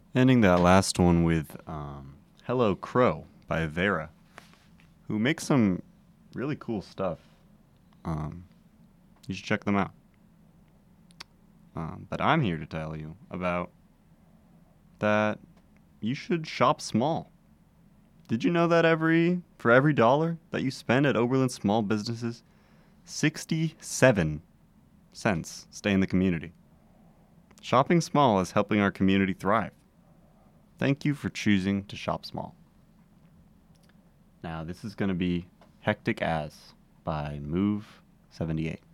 Ending that last one with Hello Crow by Vera, who makes some really cool stuff. Um, you should check them out. But I'm here to tell you about that you should shop small. Did you know that for every dollar that you spend at Oberlin small businesses, 67 cents stay in the community? Shopping small is helping our community thrive. Thank you for choosing to shop small. Now, this is going to be Hectic As by Move 78.